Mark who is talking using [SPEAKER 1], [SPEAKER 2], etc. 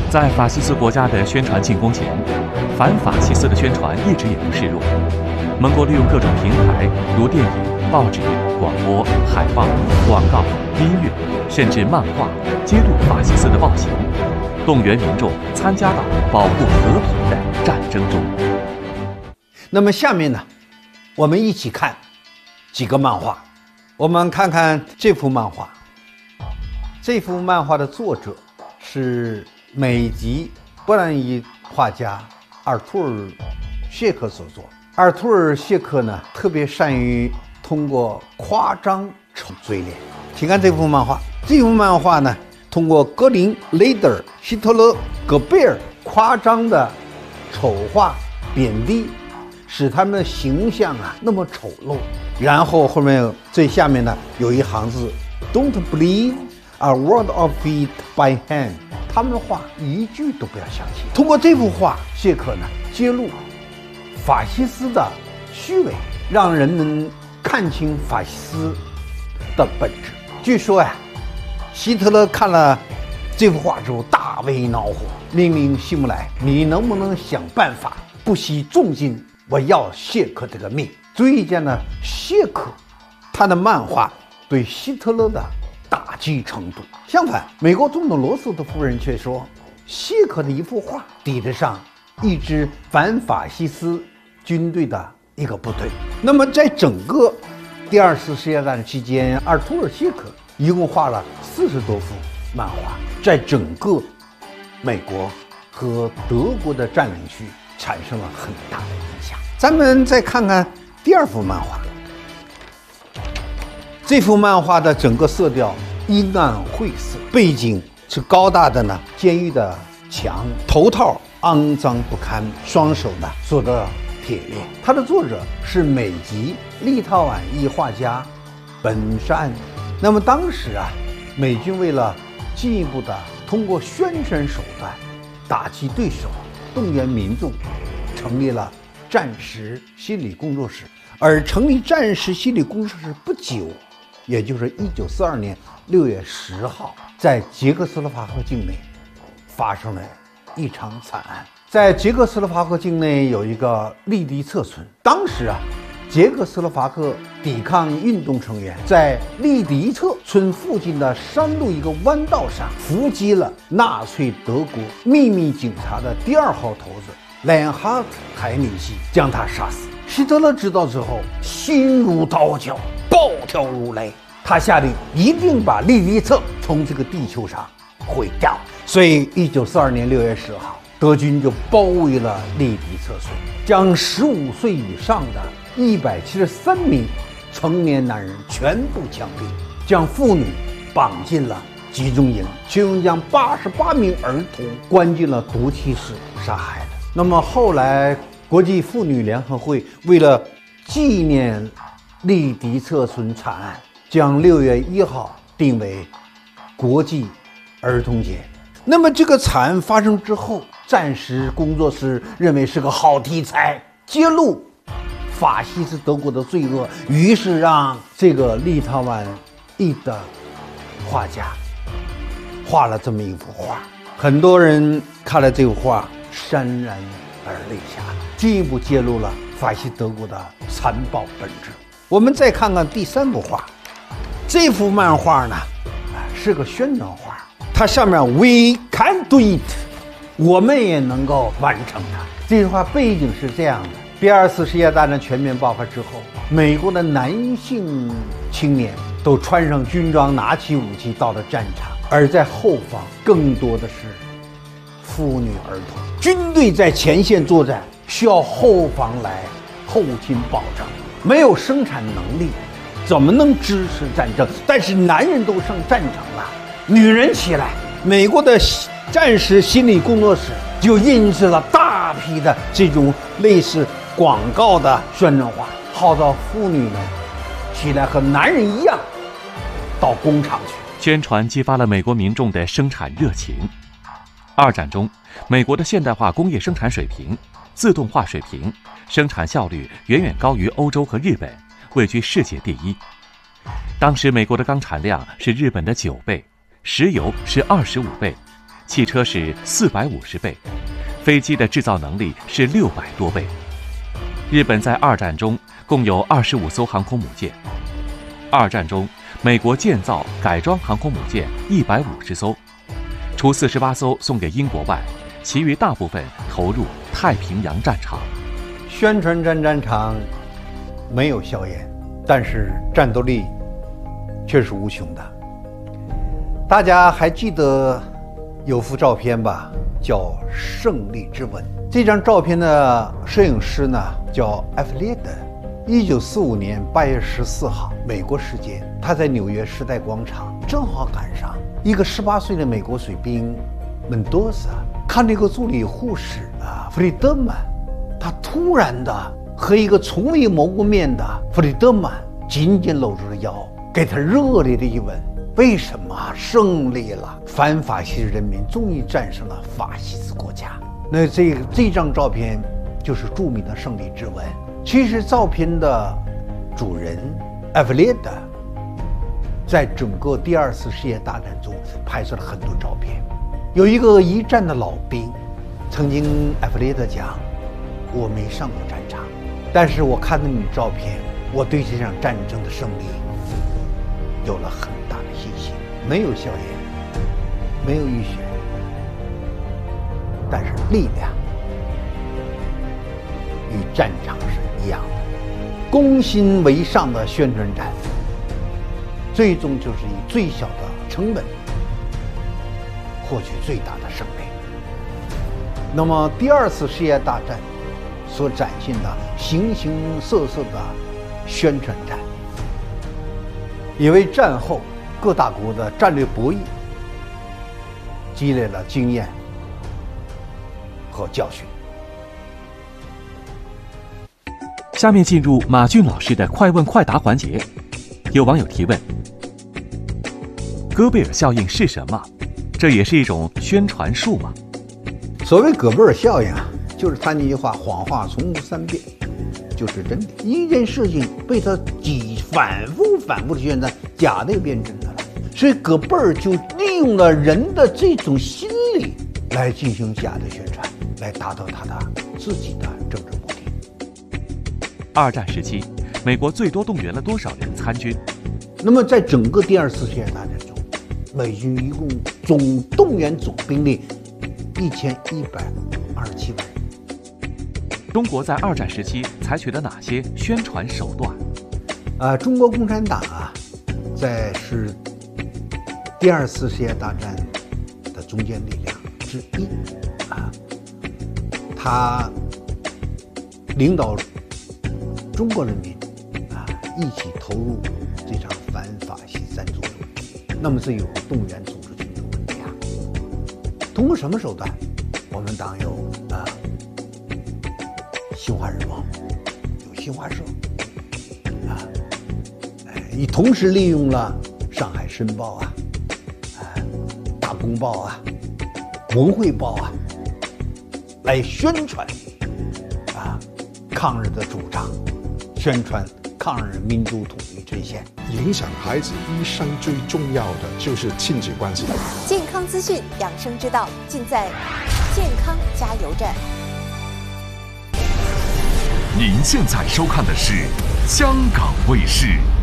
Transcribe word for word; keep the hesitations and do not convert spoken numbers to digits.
[SPEAKER 1] 在法西斯国家的宣传进攻前，反法西斯的宣传一直也不示弱。盟国利用各种平台，如电影、报纸、广播、海报、广告、音乐，甚至漫画，揭露法西斯的暴行，动员民众参加到保护和平的战争中。
[SPEAKER 2] 那么下面呢，我们一起看几个漫画。我们看看这幅漫画。这幅漫画的作者是美籍波兰裔画家阿尔图尔·谢克所作。阿尔图尔·谢克呢，特别善于通过夸张丑嘴脸。请看这幅漫画。这幅漫画呢，通过格林、雷德尔、希特勒、戈贝尔夸张的丑化、贬低，使他们的形象啊那么丑陋。然后后面最下面呢有一行字 ：Don't believe a word of it by hand。他们的话一句都不要相信。通过这幅画，谢克呢揭露法西斯的虚伪，让人们看清法西斯的本质。据说呀，希特勒看了这幅画之后大为恼火，命令希姆莱：“你能不能想办法不惜重金，我要谢克这个命？”足以见呢，谢克他的漫画对希特勒的打击程度。相反，美国总统罗斯的夫人却说，谢克的一幅画抵得上一支反法西斯军队的一个部队。那么在整个第二次世界大战期间，阿尔图尔·谢克一共画了四十多幅漫画，在整个美国和德国的占领区产生了很大的影响。咱们再看看第二幅漫画。这幅漫画的整个色调阴暗晦涩，背景是高大的呢监狱的墙，头套肮脏不堪，双手呢做的铁链。它的作者是美籍立陶宛裔画家本山。那么当时啊，美军为了进一步的通过宣传手段打击对手，动员民众，成立了战时心理工作室。而成立战时心理工作室不久，也就是一九四二年六月十号，在捷克斯洛伐克境内发生了一场惨案。在捷克斯洛伐克境内有一个利迪策村，当时啊，捷克斯洛伐克抵抗运动成员在利迪策村附近的山路一个弯道上伏击了纳粹德国秘密警察的第二号头子莱恩哈特·海明希，将他杀死。希特勒知道之后，心如刀绞，暴跳如雷。他下令一定把利迪策从这个地球上毁掉。所以，一九四二年六月十号，德军就包围了利迪策村，将十五岁以上的一百七十三名成年男人全部枪毙，将妇女绑进了集中营，其中将八十八名儿童关进了毒气室杀害了。那么后来，国际妇女联合会为了纪念利迪策村惨案，将六月一号定为国际儿童节。那么这个惨案发生之后，战时工作室认为是个好题材，揭露法西斯德国的罪恶，于是让这个立陶宛裔的画家画了这么一幅画。很多人看了这幅画潸然而泪下，进一步揭露了法西德国的残暴本质。我们再看看第三幅画。这幅漫画呢，是个宣传画，它上面 We can do it， 我们也能够完成它。这句话背景是这样的：第二次世界大战全面爆发之后，美国的男性青年都穿上军装，拿起武器到了战场，而在后方更多的是妇女儿童。军队在前线作战，需要后方来后勤保障，没有生产能力，怎么能支持战争？但是男人都上战场了，女人起来。美国的战时心理工作室就印制了大批的这种类似广告的宣传画，号召妇女们起来和男人一样到工厂去。
[SPEAKER 1] 宣传激发了美国民众的生产热情。二战中，美国的现代化工业生产水平、自动化水平、生产效率远远高于欧洲和日本，位居世界第一。当时美国的钢产量是日本的九倍，石油是二十五倍， 汽车是四百五十倍，飞机的制造能力是六百多倍。日本在二战中共有二十五艘航空母舰。二战中，美国建造改装航空母舰一百五十艘，除四十八艘送给英国外，其余大部分投入太平洋战场。
[SPEAKER 2] 宣传战战场没有硝烟，但是战斗力却是无穷的。大家还记得有幅照片吧，叫《胜利之吻》。这张照片的摄影师呢叫埃弗列德。一九四五年八月十四号，美国时间，他在纽约时代广场，正好赶上一个十八岁的美国水兵门多萨看那个助理护士啊弗里德曼，他突然的和一个从未谋过面的弗里德曼紧紧搂住了腰，给他热烈的一吻。为什么？胜利了，反法西斯人民终于战胜了法西斯国家。那这个这张照片就是著名的胜利之吻。其实照片的主人埃弗列德在整个第二次世界大战中拍摄了很多照片。有一个一战的老兵曾经埃弗列德讲，我没上过战场，但是我看到你的照片，我对这场战争的胜利有了很大的信心。没有硝烟，没有浴血，但是力量与战场是一样的。攻心为上的宣传战，最终就是以最小的成本获取最大的胜利。那么第二次世界大战所展现的形形色色的宣传战，也为战后各大国的战略博弈积累了经验和教训。
[SPEAKER 1] 下面进入马俊老师的快问快答环节。有网友提问：戈贝尔效应是什么？这也是一种宣传术吗？
[SPEAKER 2] 所谓戈贝尔效应啊，就是他那句话：谎话重复三遍就是真的。一件事情被他几反复反复的宣传，假的也变真的了。所以戈贝尔就利用了人的这种心理来进行假的宣传，来达到他的自己的政治目的。
[SPEAKER 1] 二战时期，美国最多动员了多少人参军？
[SPEAKER 2] 那么在整个第二次世界大战中，美军一共总动员总兵力一千一百二十七万人。
[SPEAKER 1] 中国在二战时期采取了哪些宣传手段？
[SPEAKER 2] 啊，中国共产党啊，在是第二次世界大战的中坚力量之一啊，他领导中国人民啊一起投入这场反法西斯战争中，那么这有个动员组织群众问题啊。通过什么手段？我们党有啊新华日报，有新华社啊，哎，你同时利用了上海申报啊、啊大公报啊、文汇报啊，来宣传啊抗日的主张。宣传抗日民族统一阵线。
[SPEAKER 3] 影响孩子一生最重要的就是亲子关系。
[SPEAKER 4] 健康资讯、养生之道，尽在健康加油站。
[SPEAKER 5] 您现在收看的是香港卫视。